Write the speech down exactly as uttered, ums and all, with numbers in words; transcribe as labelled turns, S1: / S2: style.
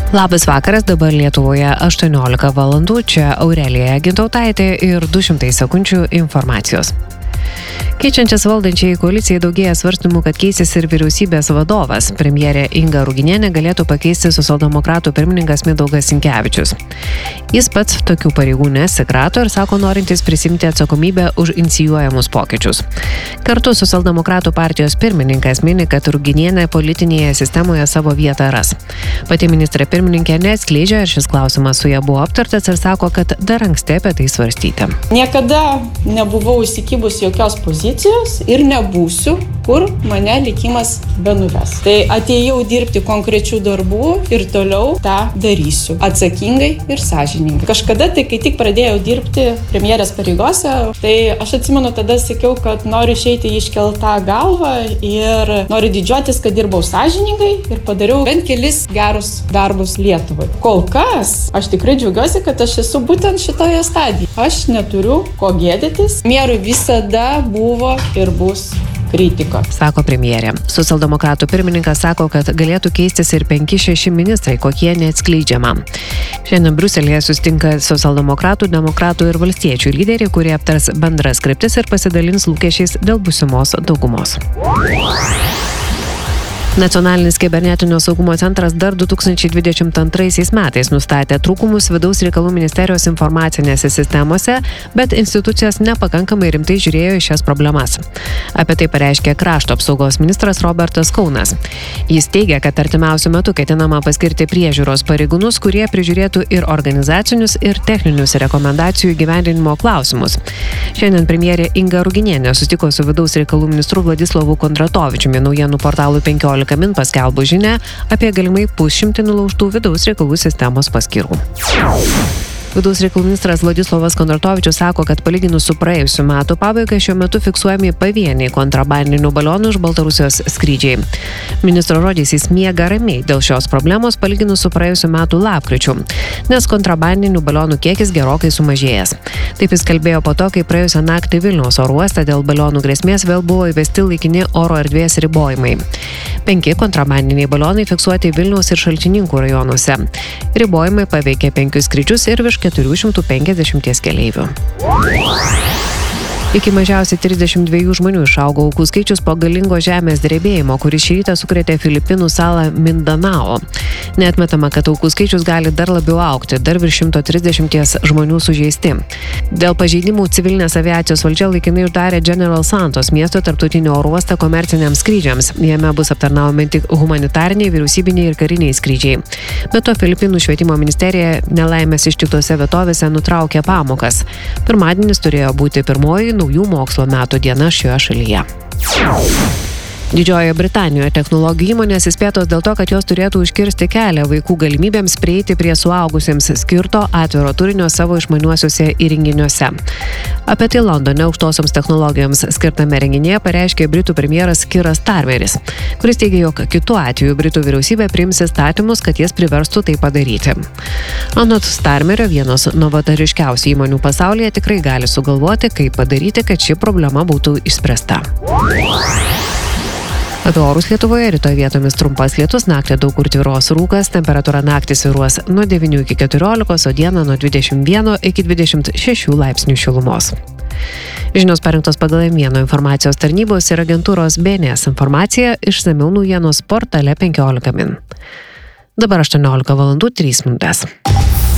S1: Labas vakaras, dabar Lietuvoje aštuoniolika valandų, čia Aurelija Gintautaitė ir du šimtai sekundžių informacijos. Keičiančias valdančiai koalicijai daugėja svarstymų, kad keisis ir vyriausybės vadovas. Premjerė Inga Ruginienė galėtų pakeisti socialdemokratų pirmininkas Mindaugas Sinkevičius. Jis pats tokių pareigų nesikrato ir sako norintis prisimti atsakomybę už inicijuojamus pokyčius. Kartu socialdemokratų partijos pirmininkas mini, kad Ruginienė politinėje sistemoje savo vietą ras. Pati ministrė pirmininkė neatskleidžia, ar šis klausimas su ja buvo aptartas ir sako, kad dar anksti apie tai svarstyti.
S2: Niekada nebuvau įsikibus jokios pozicijos ir nebūsiu, kur mane likimas benuves. Tai atėjau dirbti konkrečių darbų ir toliau tą darysiu. Atsakingai ir sąžiningai. Kažkada, tai kai tik pradėjau dirbti premjerės pareigose, tai aš atsimenu, tada sakiau, kad noriu išeiti iškeltą galvą ir noriu didžiuotis, kad dirbau sąžiningai ir padariau bent kelis gerus darbus Lietuvai. Kol kas, aš tikrai džiaugiuosi, kad aš esu būtent šitoje stadijoje. Aš neturiu ko gėdytis. Mierui visada buvo ir bus kritika,
S1: sako premjerė. Socialdemokratų pirmininkas sako, kad galėtų keistis ir penki šeši ministrai, kokie neatskleidžiama. Šiandien Briuselyje susitinka socialdemokratų, demokratų ir valstiečių lyderiai, kurie aptars bendras kryptis ir pasidalins lūkesčiais dėl būsimos daugumos. Nacionalinis kibernetinio saugumo centras dar du tūkstančiai dvidešimt antraisiais metais nustatė trūkumus vidaus reikalų ministerijos informacinėse sistemose, bet institucijos nepakankamai rimtai žiūrėjo į šias problemas. Apie tai pareiškė krašto apsaugos ministras Robertas Kaunas. Jis teigia, kad artimiausiu metu ketinama paskirti priežiūros pareigūnus, kurie prižiūrėtų ir organizacinius, ir techninius rekomendacijų įgyvendinimo klausimus. Šiandien premjerė Inga Ruginienė susitiko su vidaus reikalų ministru Vladislavu Kondratovičiumi naujienų portalui penkiolika min paskelbus žinią apie galimai pusšimtį nulaužtų vidaus reikalų sistemos paskyrų. Vidaus reikalų ministras Vladislavas Kondratovičius sako, kad palyginus su praėjusiu metų pabaiga šiuo metu fiksuojami pavieniai kontrabandinių balionų iš Baltarusijos skrydžiai. Ministro žodžiais jis miega ramiai dėl šios problemos palyginus su praėjusiu metų lapkričiu, nes kontrabandinių balionų kiekis gerokai sumažėjęs. Taip jis kalbėjo po to, kai praėjusią naktį Vilniaus oro uoste dėl balionų grėsmės vėl buvo įvesti laikini oro erdvės ribojimai. Penki kontrabandiniai balionai fiksuoti Vilniaus ir Šalčininkų rajonuose. Ribojimai paveikė penkius skrydžius ir virš keturių šimtų penkiasdešimties keleivių. Iki mažiausiai trisdešimt dviejų žmonių išaugo aukų skaičius po galingo žemės drebėjimo, kuris šį rytą sukrėtė Filipinų salą Mindanao. Neatmetama, kad aukų skaičius gali dar labiau augti, dar virš šimto trisdešimties žmonių sužeisti. Dėl pažeidimų civilinės aviacijos valdžia laikinai uždarė General Santos miesto tarptautinį oro uostą komerciniams skrydžiams. Jame bus aptarnaujami tik humanitariniai, vyriausybiniai ir kariniai skrydžiai. Be to, Filipinų švietimo ministerija nelaimės ištiktose vietovėse nutraukė pamokas. Pirmadienis turėjo būti pirmoji naujų mokslo metų diena šioje šalyje. Didžiojoje Britanijoje technologijų įmonės įspėtos dėl to, kad jos turėtų užkirsti kelią vaikų galimybėms prieiti prie suaugusiems skirto atviro turinio savo išmaniuosiuose įrenginiuose. Apie tai Londone aukštosioms technologijoms skirtame renginyje pareiškė Britų premjeras Keir Starmeris, kuris teigia, jog kitu atveju Britų vyriausybė priims įstatymus, kad jas priverstų tai padaryti. Anot Starmerio, vienos novatariškiausių įmonių pasaulyje tikrai gali sugalvoti, kaip padaryti, kad ši problema būtų išspręsta. Apie orus Lietuvoje rytoj vietomis trumpas lietus, naktį daug kur tvyros rūkas, temperatūra naktį svyruos nuo devynių iki keturiolikos, o dieną nuo dvidešimt vieno iki dvidešimt šešių laipsnių šilumos. Žinios parinktos pagal Mieno informacijos tarnybos ir agentūros B N S informacija, išsamiau naujienos portale penkiolika min. Dabar aštuoniolika valandų trys minutės.